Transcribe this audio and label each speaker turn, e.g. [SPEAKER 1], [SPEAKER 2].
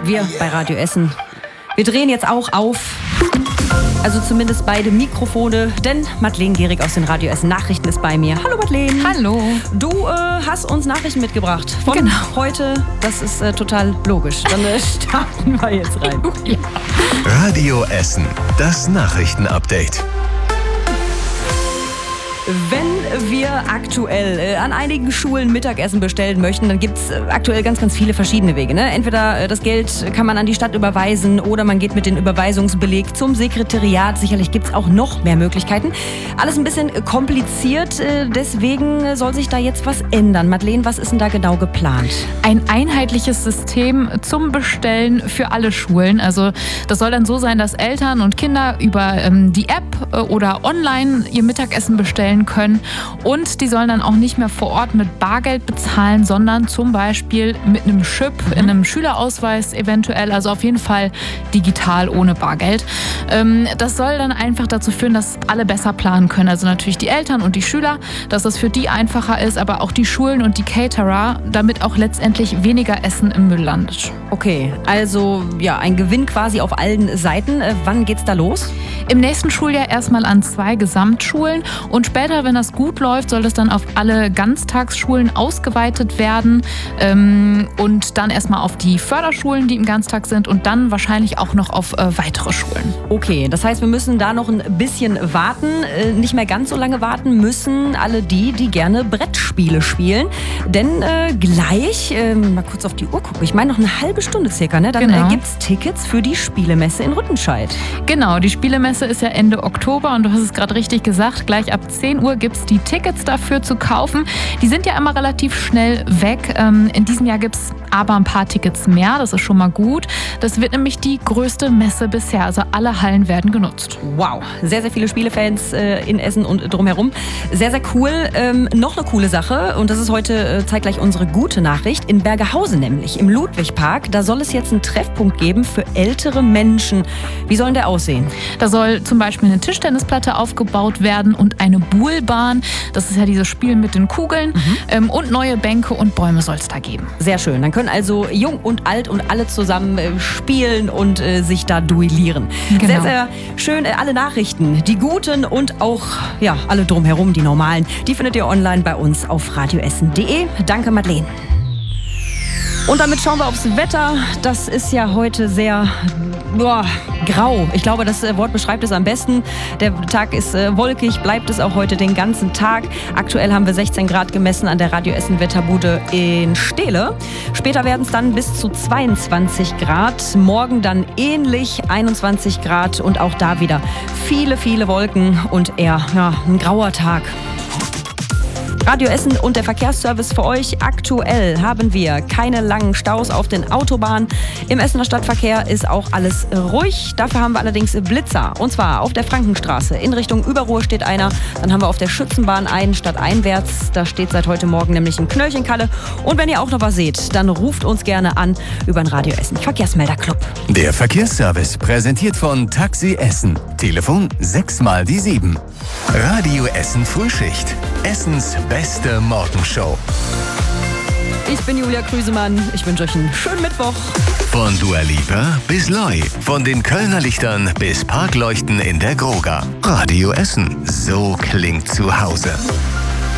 [SPEAKER 1] wir bei Radio Essen. Wir drehen jetzt auch auf, also zumindest beide Mikrofone, denn Madeleine Gehrig aus den Radio Essen Nachrichten ist bei mir. Hallo Madeleine.
[SPEAKER 2] Hallo.
[SPEAKER 1] Du hast uns Nachrichten mitgebracht von heute. Das ist total logisch. Dann starten wir jetzt rein.
[SPEAKER 2] Ja.
[SPEAKER 3] Radio Essen, das Nachrichtenupdate.
[SPEAKER 1] Wenn wir aktuell an einigen Schulen Mittagessen bestellen möchten, dann gibt es aktuell ganz, ganz viele verschiedene Wege. Ne? Entweder das Geld kann man an die Stadt überweisen oder man geht mit dem Überweisungsbeleg zum Sekretariat. Sicherlich gibt es auch noch mehr Möglichkeiten. Alles ein bisschen kompliziert, deswegen soll sich da jetzt was ändern. Madeleine, was ist denn da genau geplant?
[SPEAKER 2] Ein einheitliches System zum Bestellen für alle Schulen. Also das soll dann so sein, dass Eltern und Kinder über die App oder online ihr Mittagessen bestellen können und die sollen dann auch nicht mehr vor Ort mit Bargeld bezahlen, sondern zum Beispiel mit einem Chip in einem Schülerausweis eventuell, also auf jeden Fall digital ohne Bargeld. Das soll dann einfach dazu führen, dass alle besser planen können, also natürlich die Eltern und die Schüler, dass das für die einfacher ist, aber auch die Schulen und die Caterer, damit auch letztendlich weniger Essen im Müll landet.
[SPEAKER 1] Okay, also ja, ein Gewinn quasi auf allen Seiten. Wann geht's da los?
[SPEAKER 2] Im nächsten Schuljahr erstmal an 2 Gesamtschulen und später, wenn das gut läuft, soll es dann auf alle Ganztagsschulen ausgeweitet werden und dann erstmal auf die Förderschulen, die im Ganztag sind und dann wahrscheinlich auch noch auf weitere Schulen.
[SPEAKER 1] Okay, das heißt, wir müssen da noch ein bisschen warten, nicht mehr ganz so lange warten müssen alle die gerne Brettspiele spielen, denn gleich, mal kurz auf die Uhr gucken, ich meine noch eine halbe Stunde circa, ne? Dann gibt's Tickets für die Spielemesse in Rüttenscheid.
[SPEAKER 2] Genau, die Spielemesse ist ja Ende Oktober und du hast es gerade richtig gesagt, gleich ab 10 Uhr gibt es die Tickets dafür zu kaufen. Die sind ja immer relativ schnell weg. In diesem Jahr gibt es aber ein paar Tickets mehr, das ist schon mal gut. Das wird nämlich die größte Messe bisher, also alle Hallen werden genutzt.
[SPEAKER 1] Wow, sehr, sehr viele Spielefans in Essen und drumherum. Sehr, sehr cool. Noch eine coole Sache und das ist heute zeitgleich unsere gute Nachricht. In Bergehausen nämlich, im Ludwigpark, da soll es jetzt einen Treffpunkt geben für ältere Menschen. Wie soll der aussehen?
[SPEAKER 2] Da soll zum Beispiel eine Tischtennisplatte aufgebaut werden und eine Buhlbahn. Das ist ja dieses Spiel mit den Kugeln. Und neue Bänke und Bäume soll es da geben.
[SPEAKER 1] Sehr schön. Dann können also jung und alt und alle zusammen spielen und sich da duellieren.
[SPEAKER 2] Genau.
[SPEAKER 1] Sehr, sehr schön. Alle Nachrichten, die guten und auch ja, alle drumherum, die normalen, die findet ihr online bei uns auf radioessen.de. Danke, Madeleine. Und damit schauen wir aufs Wetter. Das ist ja heute sehr grau. Ich glaube, das Wort beschreibt es am besten. Der Tag ist wolkig, bleibt es auch heute den ganzen Tag. Aktuell haben wir 16 Grad gemessen an der Radio Essen Wetterbude in Steele. Später werden es dann bis zu 22 Grad. Morgen dann ähnlich 21 Grad und auch da wieder viele, viele Wolken und eher ein grauer Tag. Radio Essen und der Verkehrsservice für euch. Aktuell haben wir keine langen Staus auf den Autobahnen. Im Essener Stadtverkehr ist auch alles ruhig. Dafür haben wir allerdings Blitzer. Und zwar auf der Frankenstraße. In Richtung Überruhr steht einer. Dann haben wir auf der Schützenbahn einen stadteinwärts. Da steht seit heute Morgen nämlich ein Knöllchenkalle. Und wenn ihr auch noch was seht, dann ruft uns gerne an über den Radio Essen Verkehrsmelderclub.
[SPEAKER 3] Der Verkehrsservice präsentiert von Taxi Essen. Telefon 6x7. Radio Essen Frühschicht. Essens beste Morgenshow.
[SPEAKER 1] Ich bin Julia Krüsemann. Ich wünsche euch einen schönen Mittwoch.
[SPEAKER 3] Von Dua Lipa bis Loi. Von den Kölner Lichtern bis Parkleuchten in der Groga. Radio Essen. So klingt zu Hause.